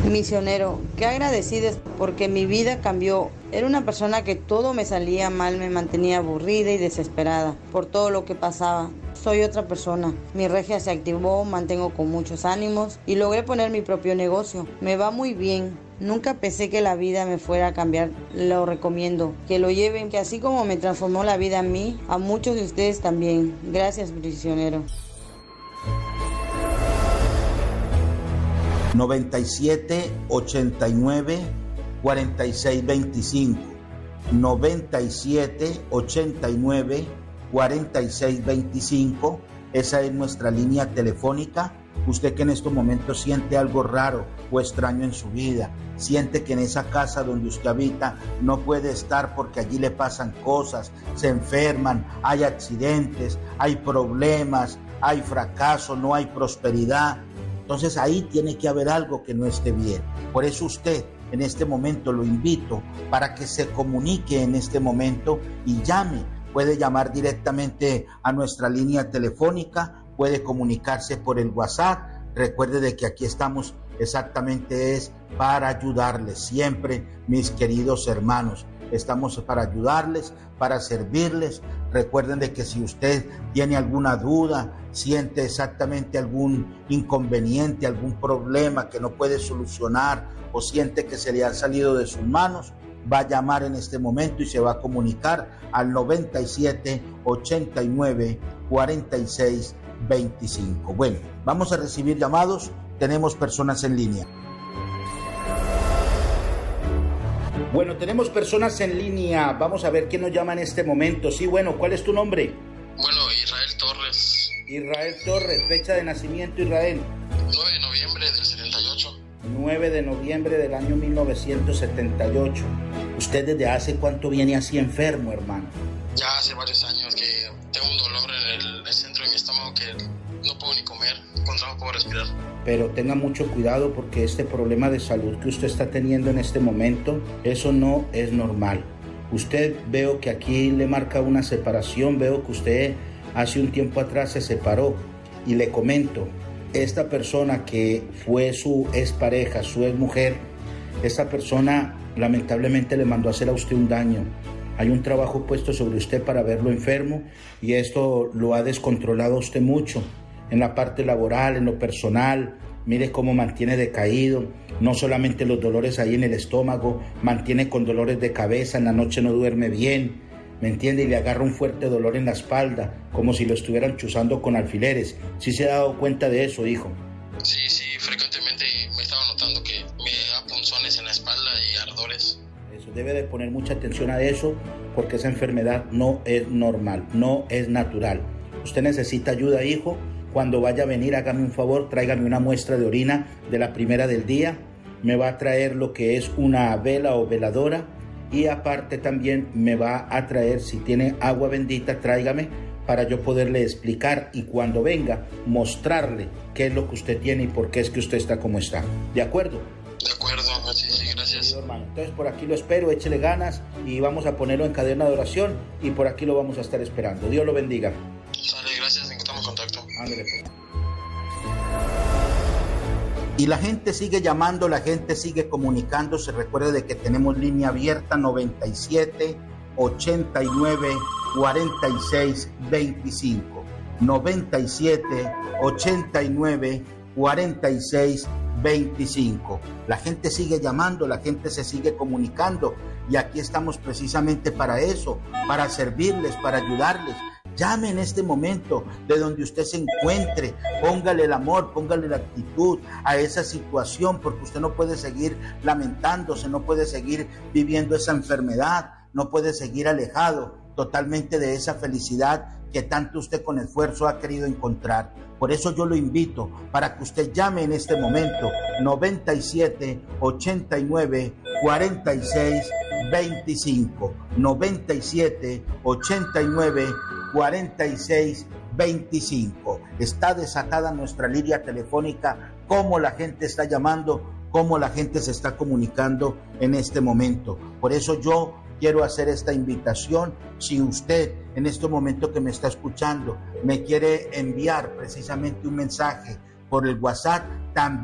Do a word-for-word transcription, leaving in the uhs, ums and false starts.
Misionero, qué agradecida es porque mi vida cambió. Era una persona que todo me salía mal, me mantenía aburrida y desesperada por todo lo que pasaba. Soy otra persona. Mi regia se activó, mantengo con muchos ánimos y logré poner mi propio negocio. Me va muy bien. Nunca pensé que la vida me fuera a cambiar. Lo recomiendo. Que lo lleven, que así como me transformó la vida a mí, a muchos de ustedes también. Gracias, misionero. noventa y siete, ochenta y nueve, cuarenta y seis veinticinco. noventa y siete, ochenta y nueve, cuarenta y seis veinticinco. Esa es nuestra línea telefónica. Usted que en estos momentos siente algo raro o extraño en su vida, siente que en esa casa donde usted habita no puede estar porque allí le pasan cosas, se enferman, hay accidentes, hay problemas, hay fracaso, no hay prosperidad. Entonces ahí tiene que haber algo que no esté bien. Por eso usted en este momento lo invito para que se comunique en este momento y llame. Puede llamar directamente a nuestra línea telefónica, puede comunicarse por el WhatsApp. Recuerde de que aquí estamos exactamente es para ayudarles siempre, mis queridos hermanos. Estamos para ayudarles, para servirles. Recuerden de que si usted tiene alguna duda, siente exactamente algún inconveniente, algún problema que no puede solucionar o siente que se le han salido de sus manos, va a llamar en este momento y se va a comunicar al noventa y siete, ochenta y nueve, cuarenta y seis veinticinco. Bueno, vamos a recibir llamados. Tenemos personas en línea. Bueno, tenemos personas en línea. Vamos a ver quién nos llama en este momento. Sí, bueno, ¿cuál es tu nombre? Bueno, Israel Torres. Israel Torres, fecha de nacimiento, Israel. nueve de noviembre del setenta y ocho. nueve de noviembre del año mil novecientos setenta y ocho. ¿Usted desde hace cuánto viene así enfermo, hermano? Ya hace varios años que tengo un dolor en el, el centro de mi estómago que no puedo ni comer, con trabajo puedo respirar. Pero tenga mucho cuidado porque este problema de salud que usted está teniendo en este momento, eso no es normal. Usted veo que aquí le marca una separación, veo que usted hace un tiempo atrás se separó y le comento, esta persona que fue su expareja, su exmujer, esta persona lamentablemente le mandó a hacer a usted un daño. Hay un trabajo puesto sobre usted para verlo enfermo y esto lo ha descontrolado a usted mucho en la parte laboral, en lo personal. Mire cómo mantiene decaído, no solamente los dolores ahí en el estómago, mantiene con dolores de cabeza, en la noche no duerme bien, ¿me entiende? Y le agarra un fuerte dolor en la espalda, como si lo estuvieran chuzando con alfileres. ¿Sí se ha dado cuenta de eso, hijo? Sí, sí, frecuentemente me estaba notando que me da punzones en la espalda y ardores. Eso, debe de poner mucha atención a eso, porque esa enfermedad no es normal, no es natural. Usted necesita ayuda, hijo. Cuando vaya a venir, hágame un favor, tráigame una muestra de orina de la primera del día. Me va a traer lo que es una vela o veladora y aparte también me va a traer, si tiene agua bendita, tráigame para yo poderle explicar y cuando venga, mostrarle qué es lo que usted tiene y por qué es que usted está como está. ¿De acuerdo? De acuerdo, sí, sí, gracias. Sí, hermano. Entonces por aquí lo espero, échele ganas y vamos a ponerlo en cadena de oración y por aquí lo vamos a estar esperando. Dios lo bendiga. Sale, gracias, estamos en contacto. Ándale, pues. Y la gente sigue llamando, la gente sigue comunicándose. Recuerde de que tenemos línea abierta noventa y siete, ochenta y nueve, cuarenta y seis veinticinco. noventa y siete, ochenta y nueve, cuarenta y seis veinticinco. La gente sigue llamando, la gente se sigue comunicando y aquí estamos precisamente para eso, para servirles, para ayudarles. Llame en este momento de donde usted se encuentre, póngale el amor, póngale la actitud a esa situación, porque usted no puede seguir lamentándose, no puede seguir viviendo esa enfermedad, no puede seguir alejado totalmente de esa felicidad que tanto usted con esfuerzo ha querido encontrar. Por eso yo lo invito para que usted llame en este momento noventa y siete, ochenta y nueve, cuarenta y seis veinticinco, noventa y siete, ochenta y nueve, cuarenta y seis veinticinco. Está desatada nuestra línea telefónica, cómo la gente está llamando, cómo la gente se está comunicando en este momento. Por eso yo quiero hacer esta invitación. Si usted en este momento que me está escuchando me quiere enviar precisamente un mensaje por el WhatsApp, también